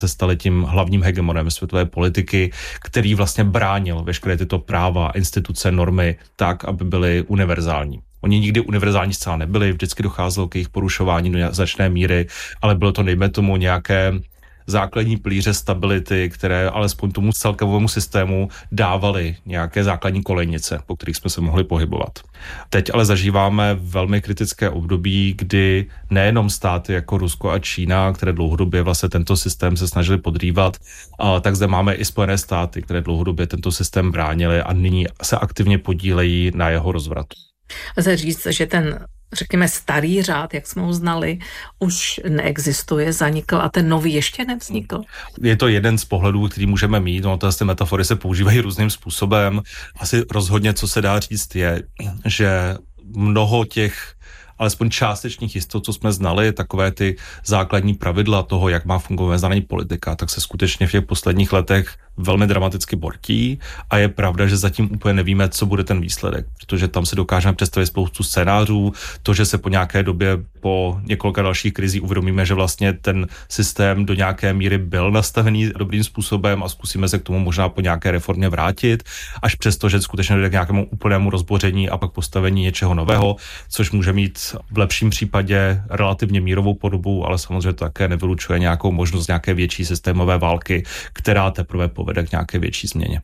se stali tím hlavním hegemonem světové politiky, který vlastně bránil veškeré tyto práva, instituce, normy tak, aby byly univerzální. Oni nikdy univerzální zcela nebyli, vždycky docházelo k jejich porušování do značné míry, ale bylo to, dejme tomu, nějaké základní pilíře stability, které alespoň tomu celkovému systému dávaly nějaké základní kolejnice, po kterých jsme se mohli pohybovat. Teď ale zažíváme velmi kritické období, kdy nejenom státy jako Rusko a Čína, které dlouhodobě vlastně tento systém se snažili podrývat, tak zde máme i Spojené státy, které dlouhodobě tento systém bránily a nyní se aktivně podílejí na jeho rozvratu. Lze říct, že ten, řekněme, starý řád, jak jsme ho znali, už neexistuje, zanikl a ten nový ještě nevznikl. Je to jeden z pohledů, který můžeme mít, ty metafory se používají různým způsobem. Asi rozhodně, co se dá říct, je, že mnoho těch alespoň částečných jistot, co jsme znali, takové ty základní pravidla toho, jak má fungovat mezinárodní politika, tak se skutečně v těch posledních letech velmi dramaticky bortí a je pravda, že zatím úplně nevíme, co bude ten výsledek, protože tam si dokážeme představit spoustu scénářů, to, že se po nějaké době, po několika dalších krizí uvědomíme, že vlastně ten systém do nějaké míry byl nastavený dobrým způsobem a zkusíme se k tomu možná po nějaké reformě vrátit, až přesto, že skutečně dojde k nějakému úplnému rozboření a pak postavení něčeho nového, což může mít v lepším případě relativně mírovou podobu, ale samozřejmě to také nevylučuje nějakou možnost nějaké větší systémové války, která teprve povede k nějaké větší změně.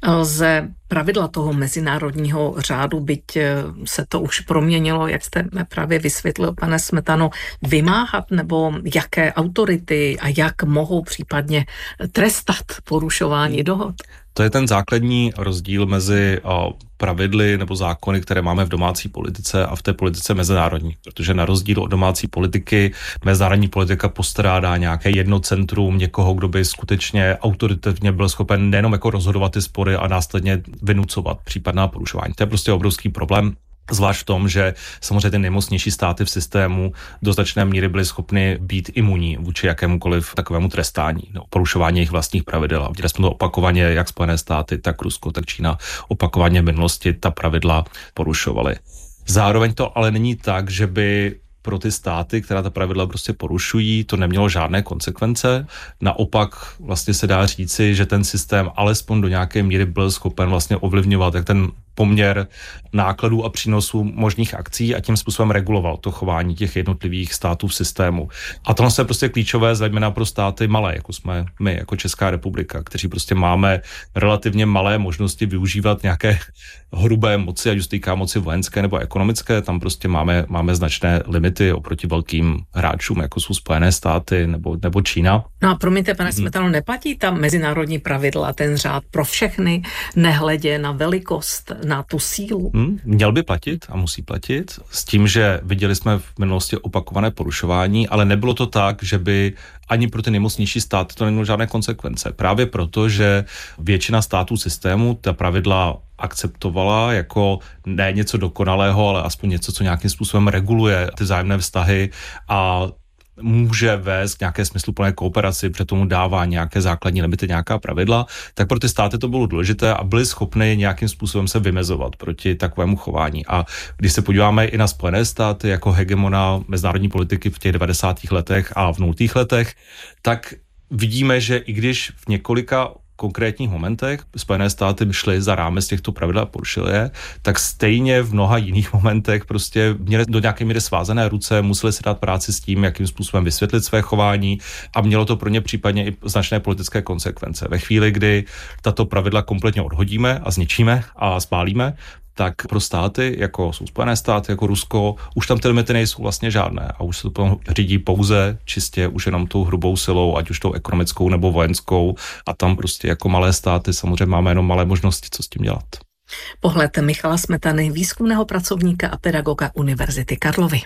Lze pravidla toho mezinárodního řádu, byť se to už proměnilo, jak jste právě vysvětlil, pane Smetano, vymáhat, nebo jaké autority a jak mohou případně trestat porušování dohod? To je ten základní rozdíl mezi pravidly nebo zákony, které máme v domácí politice a v té politice mezinárodní. Protože na rozdíl od domácí politiky, mezinárodní politika postrádá nějaké jedno centrum, někoho, kdo by skutečně autoritativně byl schopen nejenom jako rozhodovat ty spory a následně vynucovat případná porušování. To je prostě obrovský problém. Zvlášť v tom, že samozřejmě ty nejmocnější státy v systému do značné míry byly schopny být imunní vůči jakémukoliv takovému trestání, porušování jejich vlastních pravidel. A viděli jsme to opakovaně, jak Spojené státy, tak Rusko, tak Čína opakovaně v minulosti ta pravidla porušovaly. Zároveň to ale není tak, že by pro ty státy, která ta pravidla prostě porušují, to nemělo žádné konsekvence. Naopak vlastně se dá říci, že ten systém alespoň do nějaké míry byl schopen vlastně ovlivňovat, jak ten poměr nákladů a přínosů možných akcí a tím způsobem reguloval to chování těch jednotlivých států v systému. A to je prostě klíčové, zejména pro státy malé, jako jsme my, jako Česká republika, kteří prostě máme relativně malé možnosti využívat nějaké hrubé moci, ať už týká moci vojenské nebo ekonomické, tam prostě máme značné limity oproti velkým hráčům, jako jsou Spojené státy nebo Čína. No a promiňte, pane Smetano, neplatí tam mezinárodní pravidla, ten řád pro všechny, nehledě na velikost, na tu sílu? Měl by platit a musí platit, s tím, že viděli jsme v minulosti opakované porušování, ale nebylo to tak, že by ani pro ty nejmocnější státy to nemělo žádné konsekvence. Právě proto, že většina států systému ta pravidla akceptovala jako ne něco dokonalého, ale aspoň něco, co nějakým způsobem reguluje ty vzájemné vztahy a může vést k nějaké smysluplné kooperaci, protože tomu dává nějaké základní limity, nějaká pravidla, tak pro ty státy to bylo důležité a byly schopny nějakým způsobem se vymezovat proti takovému chování. A když se podíváme i na Spojené státy jako hegemona mezinárodní politiky v těch 90. letech a v 0. letech, tak vidíme, že i když v několika konkrétních momentech Spojené státy šly za rámec těchto pravidel a porušily je, tak stejně v mnoha jiných momentech prostě měli do nějaké míry svázané ruce, museli si dát práci s tím, jakým způsobem vysvětlit své chování a mělo to pro ně případně i značné politické konsekvence. Ve chvíli, kdy tato pravidla kompletně odhodíme a zničíme a spálíme, tak pro státy, jako jsou Spojené státy, jako Rusko, už tam ty limity nejsou vlastně žádné a už se to řídí pouze čistě už jenom tou hrubou silou, ať už tou ekonomickou nebo vojenskou a tam prostě jako malé státy samozřejmě máme jenom malé možnosti, co s tím dělat. Pohled Michala Smetany, výzkumného pracovníka a pedagoga Univerzity Karlovy.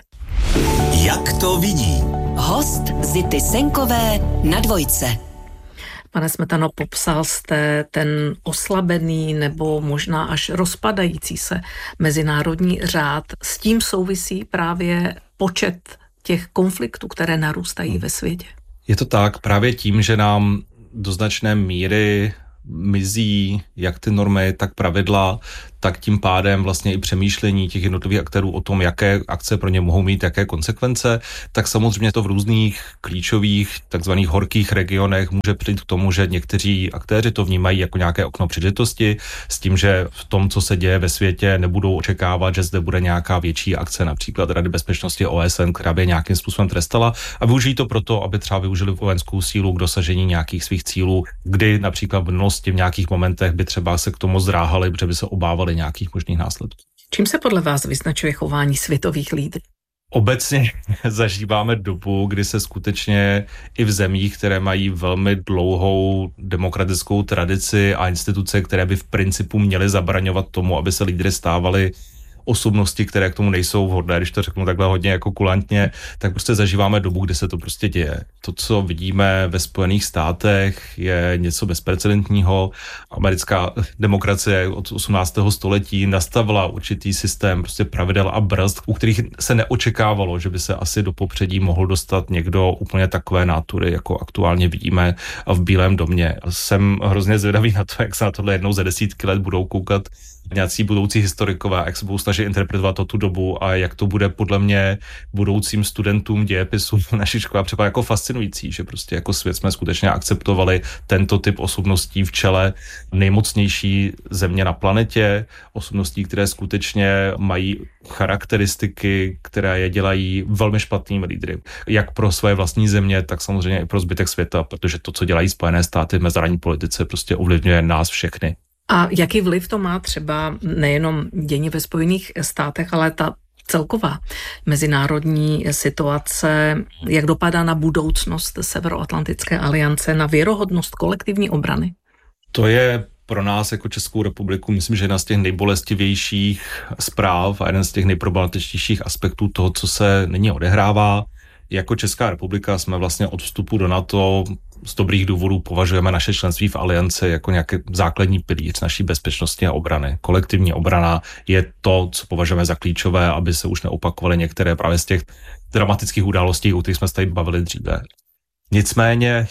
Jak to vidí? Host Zity Senkové na Dvojce. Pane Smetano, popsal jste ten oslabený nebo možná až rozpadající se mezinárodní řád. S tím souvisí právě počet těch konfliktů, které narůstají ve světě. Je to tak právě tím, že nám do značné míry mizí jak ty normy, tak pravidla, tak tím pádem vlastně i přemýšlení těch jednotlivých aktérů o tom, jaké akce pro ně mohou mít, jaké konsekvence, tak samozřejmě to v různých klíčových takzvaných horkých regionech může přijít k tomu, že někteří aktéři to vnímají jako nějaké okno příležitosti s tím, že v tom, co se děje ve světě, nebudou očekávat, že zde bude nějaká větší akce, například Rady bezpečnosti OSN, která by nějakým způsobem trestala, a využijí to proto, aby třeba využili vojenskou sílu k dosažení nějakých svých cílů, kdy například v minulosti v nějakých momentech by třeba se k tomu zdráhali, protože by se obávali nějakých možných následků. Čím se podle vás vyznačuje chování světových lídrů? Obecně zažíváme dobu, kdy se skutečně i v zemích, které mají velmi dlouhou demokratickou tradici a instituce, které by v principu měly zabraňovat tomu, aby se lídry stávali osobnosti, které k tomu nejsou vhodné, když to řeknu takhle hodně jako kulantně, tak prostě zažíváme dobu, kdy se to prostě děje. To, co vidíme ve Spojených státech, je něco bezprecedentního. Americká demokracie od 18. století nastavila určitý systém prostě pravidel a brzd, u kterých se neočekávalo, že by se asi do popředí mohl dostat někdo úplně takové nátury, jako aktuálně vidíme v Bílém domě. Jsem hrozně zvědavý na to, jak se na tohle jednou za desítky let budou koukat nějací budoucí historikové, jak se budou snažit interpretovat tu dobu a jak to bude podle mě budoucím studentům dějepisu naší školy připadá jako fascinující, že prostě jako svět jsme skutečně akceptovali tento typ osobností v čele nejmocnější země na planetě, osobností, které skutečně mají charakteristiky, které je dělají velmi špatnými lídry. Jak pro své vlastní země, tak samozřejmě i pro zbytek světa, protože to, co dělají Spojené státy v mezinárodní politice, prostě ovlivňuje nás všechny. A jaký vliv to má třeba nejenom dění ve Spojených státech, ale ta celková mezinárodní situace, jak dopadá na budoucnost Severoatlantické aliance, na věrohodnost kolektivní obrany? To je pro nás jako Českou republiku, myslím, že jedna z těch nejbolestivějších zpráv a jeden z těch nejproblematičtějších aspektů toho, co se nyní odehrává. Jako Česká republika jsme vlastně od vstupu do NATO z dobrých důvodů považujeme naše členství v alianci jako nějaký základní pilíř naší bezpečnosti a obrany. Kolektivní obrana je to, co považujeme za klíčové, aby se už neopakovaly některé právě z těch dramatických událostí, o kterých jsme se tady bavili dříve. Nicméně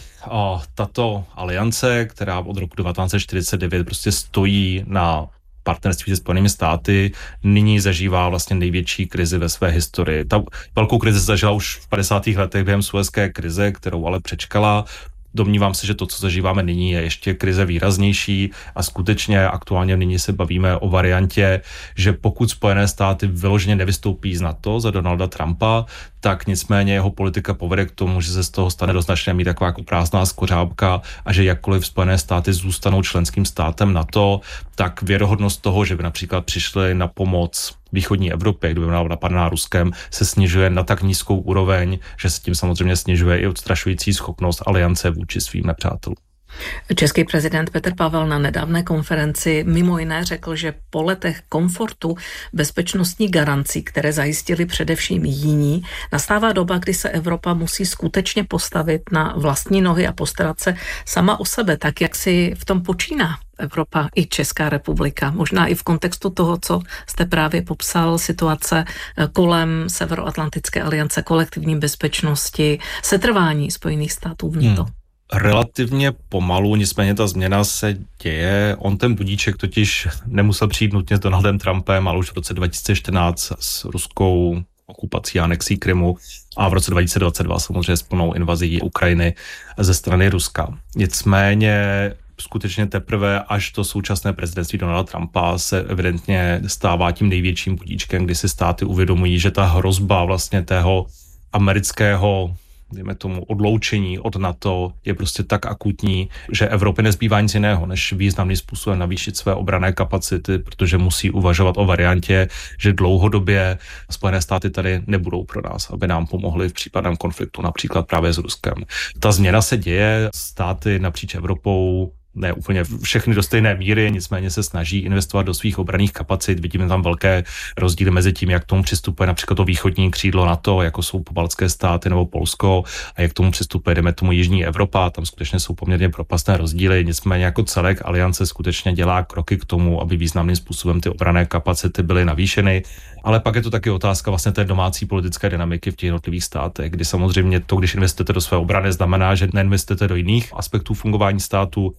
tato aliance, která od roku 1949 prostě stojí na partnerství se Spojenými státy, nyní zažívá vlastně největší krizi ve své historii. Ta velkou krizi zažila už v 50. letech během suezské krize, kterou ale přečkala. Domnívám se, že to, co zažíváme nyní, je ještě krize výraznější a skutečně aktuálně nyní se bavíme o variantě, že pokud Spojené státy vyloženě nevystoupí z NATO za Donalda Trumpa, tak nicméně jeho politika povede k tomu, že se z toho stane do značné míry taková jako prázdná skořápka a že jakkoliv Spojené státy zůstanou členským státem NATO, tak věrohodnost toho, že by například přišli na pomoc východní Evropě, kdyby byla napadená Ruskem, se snižuje na tak nízkou úroveň, že se tím samozřejmě snižuje i odstrašující schopnost aliance vůči svým nepřátelům. Český prezident Petr Pavel na nedávné konferenci mimo jiné řekl, že po letech komfortu bezpečnostní garancí, které zajistili především jiní, nastává doba, kdy se Evropa musí skutečně postavit na vlastní nohy a postarat se sama o sebe, tak jak si v tom počíná Evropa i Česká republika. Možná i v kontextu toho, co jste právě popsal, situace kolem Severoatlantické aliance, kolektivní bezpečnosti, setrvání Spojených států v NATO. Relativně pomalu, nicméně ta změna se děje. On ten budíček totiž nemusel přijít nutně s Donaldem Trumpem, ale už v roce 2014 s ruskou okupací a anexí Krymu a v roce 2022 samozřejmě s plnou invazí Ukrajiny ze strany Ruska. Nicméně skutečně teprve až to současné prezidentství Donalda Trumpa se evidentně stává tím největším budíčkem, kdy si státy uvědomují, že ta hrozba vlastně tého amerického dejme tomu odloučení od NATO je prostě tak akutní, že Evropě nezbývá nic jiného, než významným způsobem navýšit své obranné kapacity, protože musí uvažovat o variantě, že dlouhodobě Spojené státy tady nebudou pro nás, aby nám pomohly v případném konfliktu, například právě s Ruskem. Ta změna se děje, státy napříč Evropou ne úplně všechny do stejné míry, nicméně se snaží investovat do svých obranných kapacit. Vidíme tam velké rozdíly mezi tím, jak k tomu přistupuje například to východní křídlo NATO, jako jsou pobaltské státy nebo Polsko, a jak k tomu přistupuje, jdeme tomu jižní Evropa. Tam skutečně jsou poměrně propastné rozdíly, nicméně jako celek aliance skutečně dělá kroky k tomu, aby významným způsobem ty obranné kapacity byly navýšeny. Ale pak je to taky otázka vlastně té domácí politické dynamiky v těch jednotlivých státech, kdy samozřejmě to, když investujete do své obrany, znamená, že neinvestujete do jiných aspektů fungování státu.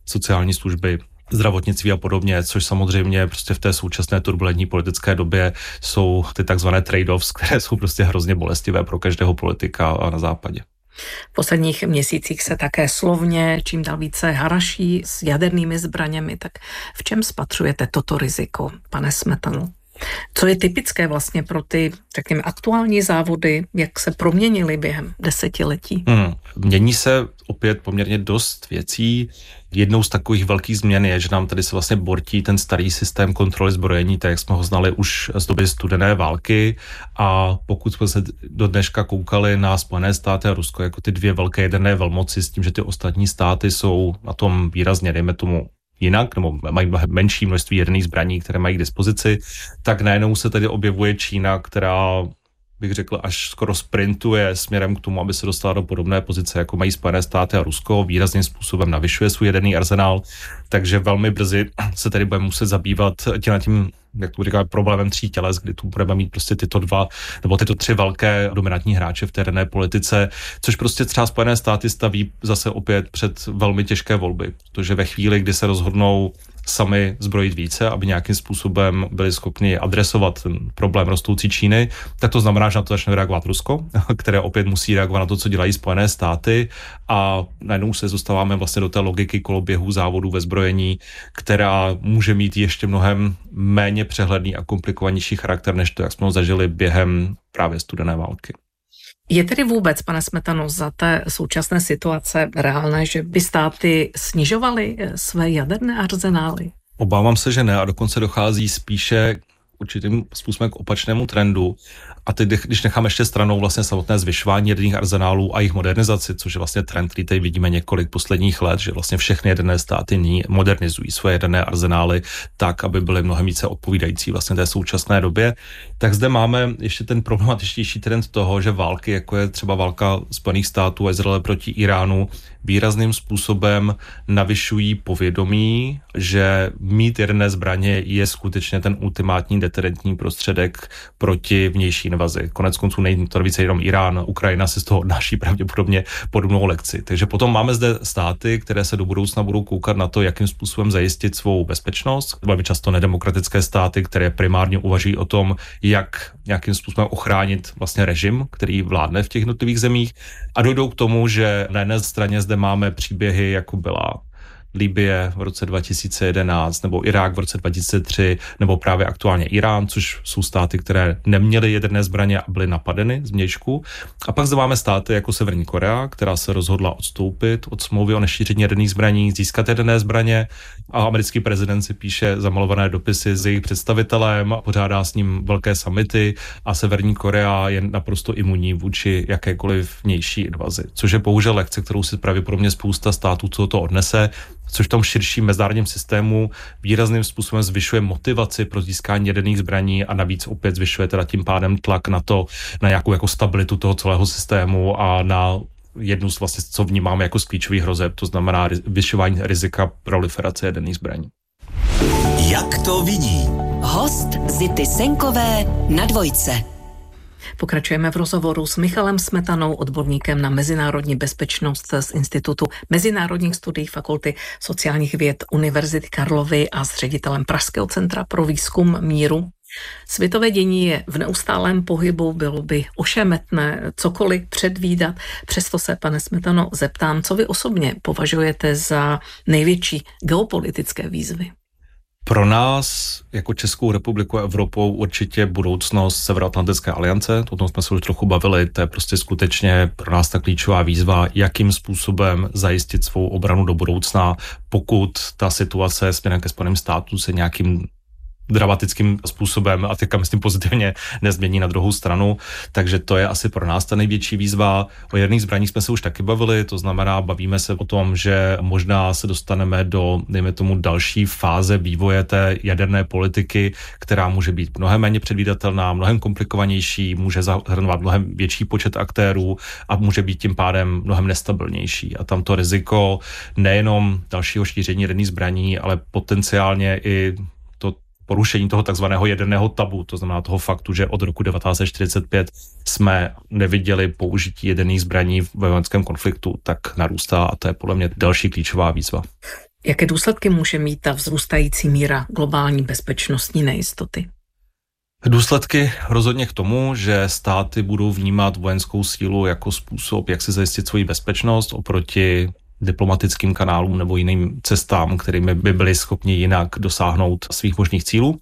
sociální služby, zdravotnictví a podobně, což samozřejmě prostě v té současné turbulentní politické době jsou ty takzvané trade-offs, které jsou prostě hrozně bolestivé pro každého politika na západě. V posledních měsících se také slovně čím dál více haraší s jadernými zbraněmi, tak v čem spatřujete toto riziko, pane Smetano? Co je typické vlastně pro ty, řekněme, aktuální závody, jak se proměnily během desetiletí? Mění se opět poměrně dost věcí. Jednou z takových velkých změn je, že nám tady se vlastně bortí ten starý systém kontroly zbrojení, tak jak jsme ho znali už z doby studené války, a pokud jsme se do dneška koukali na Spojené státy a Rusko jako ty dvě velké jaderné velmoci s tím, že ty ostatní státy jsou na tom výrazně, dejme tomu, jinak, nebo mají mnohem menší množství jaderných zbraní, které mají k dispozici, tak najednou se tady objevuje Čína, která, bych řekl, až skoro sprintuje směrem k tomu, aby se dostala do podobné pozice, jako mají Spojené státy a Rusko, výrazným způsobem navyšuje svůj jaderný arzenál, takže velmi brzy se tady budeme muset zabývat tím, jak to říkáme, problémem tří těles, kdy tu budeme mít prostě tyto dva nebo tyto tři velké dominantní hráče v té jaderné politice, což prostě třeba Spojené státy staví zase opět před velmi těžké volby, protože ve chvíli, kdy se rozhodnou sami zbrojit více, aby nějakým způsobem byli schopni adresovat ten problém rostoucí Číny, tak to znamená, že na to začne reagovat Rusko, které opět musí reagovat na to, co dělají Spojené státy, a najednou se dostáváme vlastně do té logiky koloběhu závodů ve zbrojení, která může mít ještě mnohem méně přehledný a komplikovanější charakter, než to, jak jsme ho zažili během právě studené války. Je tedy vůbec, pane Smetano, za té současné situace reálné, že by státy snižovaly své jaderné arzenály? Obávám se, že ne, a dokonce dochází spíše určitým způsobem k opačnému trendu. A teď, když necháme ještě stranou vlastně samotné zvyšování jaderných arzenálů a jejich modernizaci, což je vlastně trend, který tady vidíme několik posledních let, že vlastně všechny jaderné státy nyní modernizují svoje jaderné arzenály tak, aby byly mnohem více odpovídající vlastně té současné době, tak zde máme ještě ten problematičtější trend toho, že války, jako je třeba válka Spojených států a Izraele proti Iránu, výrazným způsobem navyšují povědomí, že mít jaderné zbraně je skutečně ten ultimátní deterentní prostředek proti vnější invazi. Konec konců nejde to více jenom Irán, Ukrajina si z toho odnáší pravděpodobně podobnou lekci. Takže potom máme zde státy, které se do budoucna budou koukat na to, jakým způsobem zajistit svou bezpečnost. Velmi často nedemokratické státy, které primárně uvažují o tom, jak nějakým způsobem ochránit vlastně režim, který vládne v těch jednotlivých zemích, a dojdou k tomu, že na jedné straně zde máme příběhy, jako byla Libye v roce 2011, nebo Irák v roce 2003, nebo právě aktuálně Irán, což jsou státy, které neměly jaderné zbraně a byly napadeny zvnějšku. A pak zde máme státy jako Severní Korea, která se rozhodla odstoupit od smlouvy o nešíření jaderných zbraní, získat jaderné zbraně, a americký prezident si píše zamalované dopisy s jejich představitelem a pořádá s ním velké summity, a Severní Korea je naprosto imunní vůči jakékoliv vnější invazi, což je bohužel lekce, kterou si pravděpodobně spousta států, co to odnese, což v tom širším mezinárodním systému výrazným způsobem zvyšuje motivaci pro získání jaderných zbraní a navíc opět zvyšuje teda tím pádem tlak na to, na nějakou jako stabilitu toho celého systému a na jednu z vlastně, co vnímáme jako z klíčových hrozeb, to znamená zvyšování rizika proliferace jaderných zbraní. Jak to vidí? Host Zity Senkové na Dvojce. Pokračujeme v rozhovoru s Michalem Smetanou, odborníkem na mezinárodní bezpečnost z Institutu mezinárodních studií Fakulty sociálních věd Univerzity Karlovy a s ředitelem Pražského centra pro výzkum míru. Světové dění je v neustálém pohybu, bylo by ošemetné cokoliv předvídat. Přesto se, pane Smetano, zeptám, co vy osobně považujete za největší geopolitické výzvy? Pro nás, jako Českou republiku a Evropou, určitě budoucnost Severoatlantické aliance, o tom jsme se už trochu bavili, to je prostě skutečně pro nás ta klíčová výzva, jakým způsobem zajistit svou obranu do budoucna, pokud ta situace směrem ke Spojeným státům se nějakým dramatickým způsobem, a teďka myslím pozitivně, nezmění na druhou stranu, takže to je asi pro nás ta největší výzva. O jaderných zbraních jsme se už taky bavili, to znamená, bavíme se o tom, že možná se dostaneme do, dejme tomu, další fáze vývoje té jaderné politiky, která může být mnohem méně předvídatelná, mnohem komplikovanější, může zahrnovat mnohem větší počet aktérů a může být tím pádem mnohem nestabilnější. A tam to riziko nejenom dalšího šíření jaderných zbraní, ale potenciálně i porušení toho takzvaného jaderného tabu, to znamená toho faktu, že od roku 1945 jsme neviděli použití jaderných zbraní v vojenském konfliktu, tak narůstá, a to je podle mě další klíčová výzva. Jaké důsledky může mít ta vzrůstající míra globální bezpečnostní nejistoty? Důsledky rozhodně k tomu, že státy budou vnímat vojenskou sílu jako způsob, jak si zajistit svoji bezpečnost oproti diplomatickým kanálům nebo jiným cestám, kterými by byli schopni jinak dosáhnout svých možných cílů.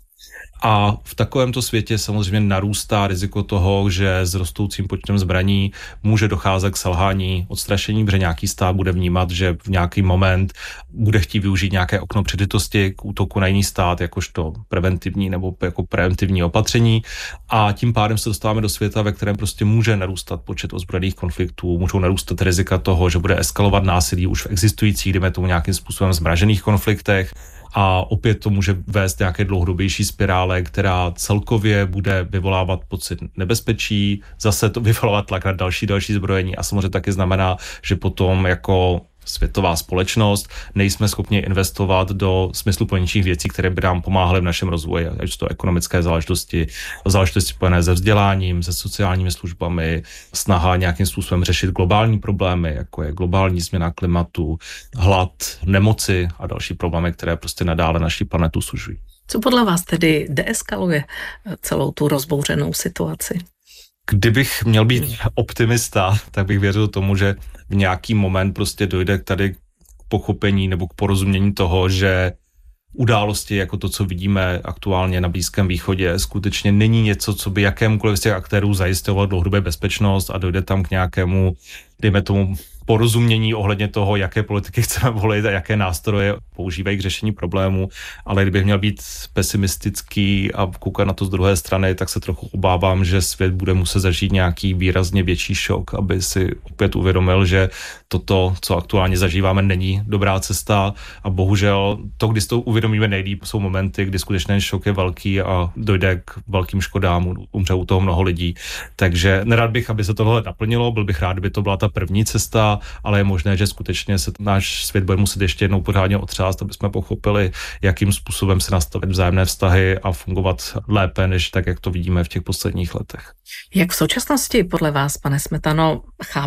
A v takovémto světě samozřejmě narůstá riziko toho, že s rostoucím počtem zbraní může docházet k selhání, odstrašení, protože nějaký stát bude vnímat, že v nějaký moment bude chtít využít nějaké okno příležitosti k útoku na jiný stát, jakožto preventivní nebo jako preventivní opatření. A tím pádem se dostáváme do světa, ve kterém prostě může narůstat počet ozbrojených konfliktů, můžou narůstat rizika toho, že bude eskalovat násilí už v existujících, dejme tomu nějakým způsobem zmražených konfliktech. A opět to může vést nějaké dlouhodobější spirále, která celkově bude vyvolávat pocit nebezpečí, zase to vyvolávat tlak na další zbrojení a samozřejmě taky znamená, že potom jako světová společnost nejsme schopni investovat do smysluplnějších věcí, které by nám pomáhaly v našem rozvoji, ať jsou to ekonomické záležitosti spojené se vzděláním, se sociálními službami, snaha nějakým způsobem řešit globální problémy, jako je globální změna klimatu, hlad, nemoci a další problémy, které prostě nadále naši planetu sužují. Co podle vás tedy deeskaluje celou tu rozbouřenou situaci? Kdybych měl být optimista, tak bych věřil tomu, že v nějaký moment prostě dojde tady k pochopení nebo k porozumění toho, že události jako to, co vidíme aktuálně na Blízkém východě, skutečně není něco, co by jakémukoliv z těch aktérů zajistovalo dlouhodobě bezpečnost a dojde tam k nějakému, dejme tomu, porozumění ohledně toho, jaké politiky chceme volit a jaké nástroje používají k řešení problémů, ale kdybych měl být pesimistický a koukat na to z druhé strany, tak se trochu obávám, že svět bude muset zažít nějaký výrazně větší šok, aby si opět uvědomil, že toto, co aktuálně zažíváme, není dobrá cesta a bohužel to, když to uvědomíme nejlíp, jsou momenty, kdy skutečně šok je velký a dojde k velkým škodám, umře u toho mnoho lidí. Takže nerad bych, aby se tohle naplnilo, byl bych rád, kdyby to byla ta první cesta, ale je možné, že skutečně se náš svět bude muset ještě jednou pořádně otřást, aby jsme pochopili, jakým způsobem se nastavit vzájemné vztahy a fungovat lépe, než tak, jak to vidíme v těch posledních letech. Jak v současnosti podle vás, pane Smetano,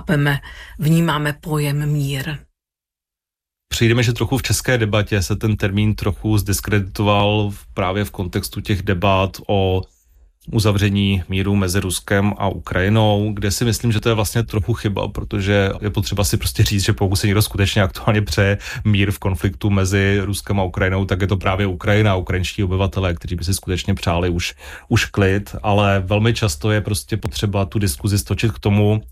vnímáme pojem mír? Přijdeme, že trochu v české debatě se ten termín trochu zdiskreditoval právě v kontextu těch debat o uzavření míru mezi Ruskem a Ukrajinou, kde si myslím, že to je vlastně trochu chyba, protože je potřeba si prostě říct, že pokud se někdo skutečně aktuálně přeje mír v konfliktu mezi Ruskem a Ukrajinou, tak je to právě Ukrajina a ukrajinští obyvatelé, kteří by si skutečně přáli už klid, ale velmi často je prostě potřeba tu diskuzi stočit k tomu,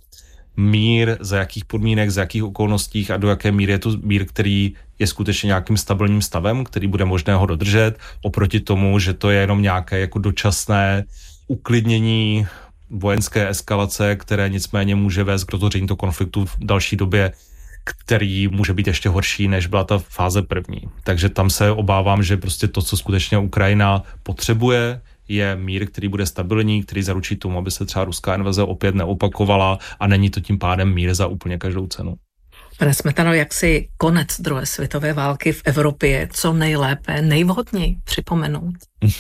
mír, za jakých podmínek, za jakých okolností a do jaké míry je to mír, který je skutečně nějakým stabilním stavem, který bude možné ho dodržet, oproti tomu, že to je jenom nějaké jako dočasné uklidnění vojenské eskalace, které nicméně může vést k rozhoření toho konfliktu v další době, který může být ještě horší, než byla ta fáze první. Takže tam se obávám, že prostě to, co skutečně Ukrajina potřebuje, je mír, který bude stabilní, který zaručí tomu, aby se třeba ruská invaze opět neopakovala a není to tím pádem mír za úplně každou cenu. Pane Smetano, jak si konec druhé světové války v Evropě co nejlépe, nejvhodněji připomenout?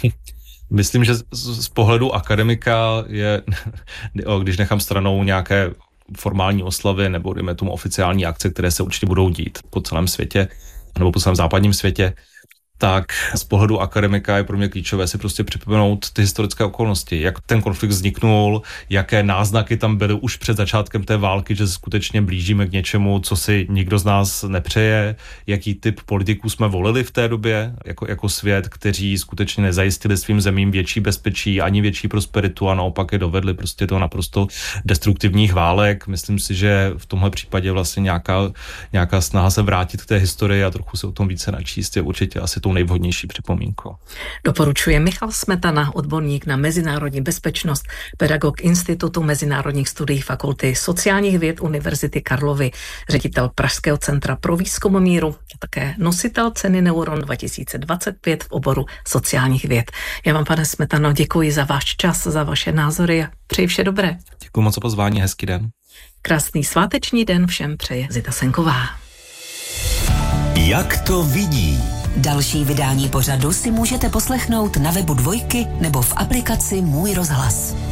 Myslím, že z pohledu akademika je, když nechám stranou nějaké formální oslavy nebo dejme tomu oficiální akce, které se určitě budou dít po celém světě nebo po celém západním světě, tak z pohledu akademika je pro mě klíčové si prostě připomenout ty historické okolnosti, jak ten konflikt vzniknul, jaké náznaky tam byly už před začátkem té války, že se skutečně blížíme k něčemu, co si nikdo z nás nepřeje, jaký typ politiků jsme volili v té době jako svět, kteří skutečně nezajistili svým zemím větší bezpečí ani větší prosperitu a naopak je dovedli prostě do naprosto destruktivních válek. Myslím si, že v tomhle případě vlastně nějaká snaha se vrátit k té historii a trochu se o tom více načíst je určitě asi nejvhodnější připomínkou. Doporučuje Michal Smetana, odborník na mezinárodní bezpečnost, pedagog Institutu mezinárodních studií Fakulty sociálních věd Univerzity Karlovy, ředitel Pražského centra pro výzkum míru a také nositel ceny Neuron 2025 v oboru sociálních věd. Já vám, pane Smetano, děkuji za váš čas, za vaše názory a přeji vše dobré. Děkuji moc za pozvání, hezký den. Krásný sváteční den všem přeje Zita Senková. Jak to vidí? Další vydání pořadu si můžete poslechnout na webu Dvojky nebo v aplikaci Můj rozhlas.